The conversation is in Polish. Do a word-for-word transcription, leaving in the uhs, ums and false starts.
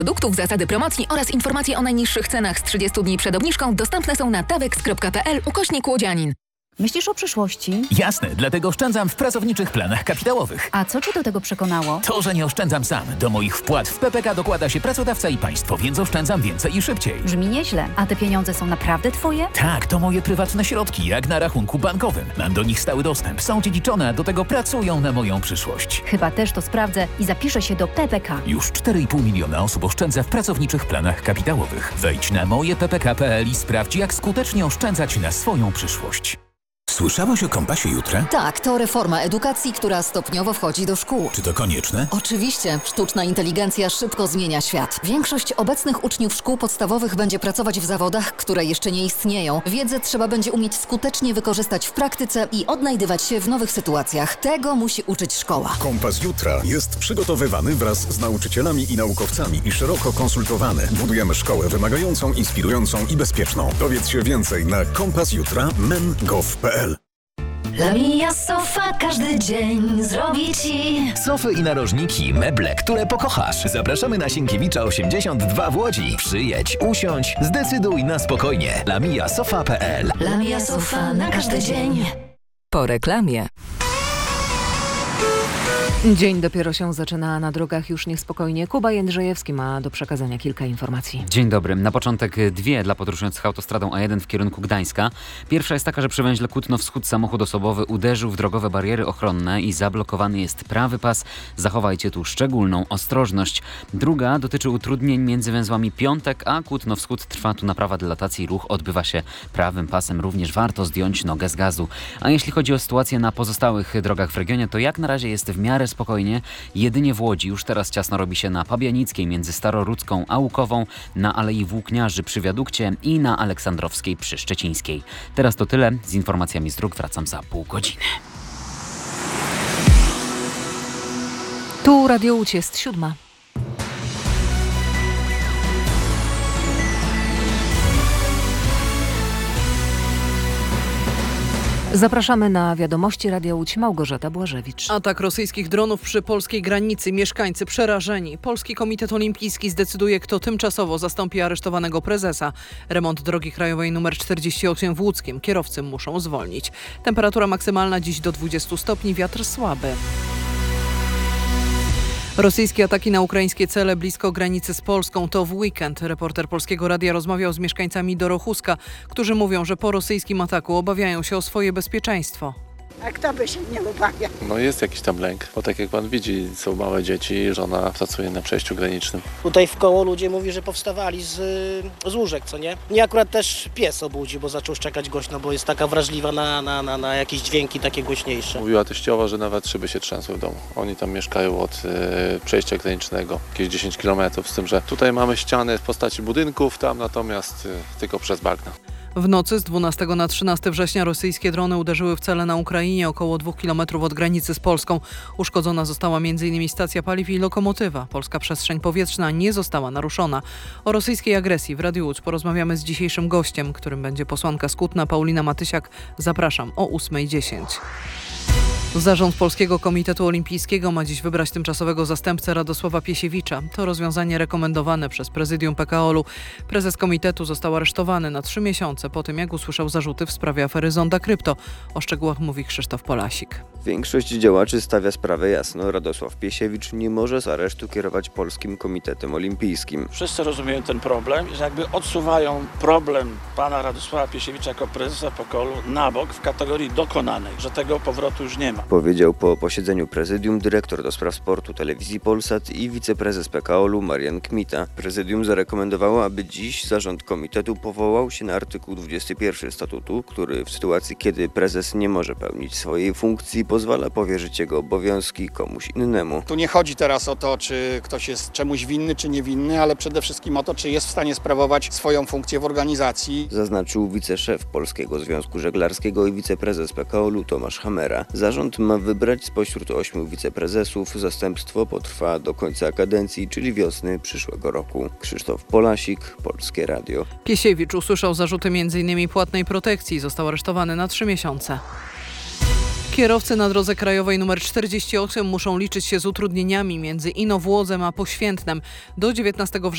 Produktów, zasady promocji oraz informacje o najniższych cenach z trzydziestu dni przed obniżką dostępne są na tawex kropka p l ukośnik łodzianin. Myślisz o przyszłości? Jasne, dlatego oszczędzam w pracowniczych planach kapitałowych. A co cię do tego przekonało? To, że nie oszczędzam sam. Do moich wpłat w P P K dokłada się pracodawca i państwo, więc oszczędzam więcej i szybciej. Brzmi nieźle. A te pieniądze są naprawdę twoje? Tak, to moje prywatne środki, jak na rachunku bankowym. Mam do nich stały dostęp, są dziedziczone, a do tego pracują na moją przyszłość. Chyba też to sprawdzę i zapiszę się do P P K. Już cztery i pół miliona osób oszczędza w pracowniczych planach kapitałowych. Wejdź na moje p p k kropka p l i sprawdź, jak skutecznie oszczędzać na swoją przyszłość. Słyszałaś o Kompasie Jutra? Tak, to reforma edukacji, która stopniowo wchodzi do szkół. Czy to konieczne? Oczywiście. Sztuczna inteligencja szybko zmienia świat. Większość obecnych uczniów szkół podstawowych będzie pracować w zawodach, które jeszcze nie istnieją. Wiedzę trzeba będzie umieć skutecznie wykorzystać w praktyce i odnajdywać się w nowych sytuacjach. Tego musi uczyć szkoła. Kompas Jutra jest przygotowywany wraz z nauczycielami i naukowcami i szeroko konsultowany. Budujemy szkołę wymagającą, inspirującą i bezpieczną. Dowiedz się więcej na kompas jutra kropka men kropka gov kropka p l. La Mia Sofa każdy dzień zrobi ci sofy i narożniki, meble, które pokochasz. Zapraszamy na Sienkiewicza osiemdziesiąt dwa w Łodzi. Przyjedź, usiądź, zdecyduj na spokojnie. La Mia Sofa kropka p l. La Mia Sofa na każdy dzień. Po reklamie. Dzień dopiero się zaczyna, na drogach już niespokojnie. Kuba Jędrzejewski ma do przekazania kilka informacji. Dzień dobry. Na początek dwie dla podróżujących autostradą A jeden w kierunku Gdańska. Pierwsza jest taka, że przy węźle Kutno-Wschód samochód osobowy uderzył w drogowe bariery ochronne i zablokowany jest prawy pas. Zachowajcie tu szczególną ostrożność. Druga dotyczy utrudnień między węzłami Piątek a Kutno-Wschód. Trwa tu naprawa dylatacji. Ruch odbywa się prawym pasem. Również warto zdjąć nogę z gazu. A jeśli chodzi o sytuację na pozostałych drogach w regionie, to jak na razie jest w miarę spokojnie. Jedynie w Łodzi już teraz ciasno robi się na Pabianickiej między Starorudzką a Łukową, na Alei Włókniarzy przy wiadukcie i na Aleksandrowskiej przy Szczecińskiej. Teraz to tyle. Z informacjami z dróg wracam za pół godziny. Tu Radio Łódź, jest siódma. Zapraszamy na wiadomości Radia Łódź. Małgorzata Błażewicz. Atak rosyjskich dronów przy polskiej granicy. Mieszkańcy przerażeni. Polski Komitet Olimpijski zdecyduje, kto tymczasowo zastąpi aresztowanego prezesa. Remont drogi krajowej nr czterdzieści osiem w Łódzkiem. Kierowcy muszą zwolnić. Temperatura maksymalna dziś do dwudziestu stopni. Wiatr słaby. Rosyjskie ataki na ukraińskie cele blisko granicy z Polską to w weekend. Reporter Polskiego Radia rozmawiał z mieszkańcami Dorochuska, którzy mówią, że po rosyjskim ataku obawiają się o swoje bezpieczeństwo. A kto by się nie obawiał? No jest jakiś tam lęk, bo tak jak pan widzi, są małe dzieci, żona pracuje na przejściu granicznym. Tutaj w koło ludzie mówi, że powstawali z, z łóżek, co nie? Mnie akurat też pies obudził, bo zaczął szczekać głośno, bo jest taka wrażliwa na, na, na, na jakieś dźwięki takie głośniejsze. Mówiła teściowa, że nawet szyby się trzęsły w domu. Oni tam mieszkają od y, przejścia granicznego, jakieś dziesięć kilometrów, z tym, że tutaj mamy ściany w postaci budynków, tam natomiast y, tylko przez bagna. W nocy z dwunastego na trzynastego września rosyjskie drony uderzyły w cele na Ukrainie około dwóch kilometrów od granicy z Polską. Uszkodzona została między innymi stacja paliw i lokomotywa. Polska przestrzeń powietrzna nie została naruszona. O rosyjskiej agresji w Radiu Łódź porozmawiamy z dzisiejszym gościem, którym będzie posłanka z Kutna Paulina Matysiak. Zapraszam o ósma dziesięć. Zarząd Polskiego Komitetu Olimpijskiego ma dziś wybrać tymczasowego zastępcę Radosława Piesiewicza. To rozwiązanie rekomendowane przez prezydium P K O L-u. Prezes komitetu został aresztowany na trzy miesiące po tym, jak usłyszał zarzuty w sprawie afery Zonda Krypto. O szczegółach mówi Krzysztof Polasik. Większość działaczy stawia sprawę jasno. Radosław Piesiewicz nie może z aresztu kierować Polskim Komitetem Olimpijskim. Wszyscy rozumieją ten problem, że jakby odsuwają problem pana Radosława Piesiewicza jako prezesa P K O L-u na bok w kategorii dokonanej, że tego powrotu już nie ma. Powiedział po posiedzeniu prezydium dyrektor do spraw sportu telewizji Polsat i wiceprezes P K O L-u Marian Kmita. Prezydium zarekomendowało, aby dziś zarząd komitetu powołał się na artykuł dwudziesty pierwszy statutu, który w sytuacji, kiedy prezes nie może pełnić swojej funkcji, pozwala powierzyć jego obowiązki komuś innemu. Tu nie chodzi teraz o to, czy ktoś jest czemuś winny, czy niewinny, ale przede wszystkim o to, czy jest w stanie sprawować swoją funkcję w organizacji. Zaznaczył wiceszef Polskiego Związku Żeglarskiego i wiceprezes P K O L-u Tomasz Hamera. Zarząd ma wybrać spośród ośmiu wiceprezesów. Zastępstwo potrwa do końca kadencji, czyli wiosny przyszłego roku. Krzysztof Polasik, Polskie Radio. Piesiewicz usłyszał zarzuty między innymi płatnej protekcji. Został aresztowany na trzy miesiące. Kierowcy na drodze krajowej nr czterdzieści osiem muszą liczyć się z utrudnieniami między Inowłodzem a Poświętnem. Do dziewiętnastego września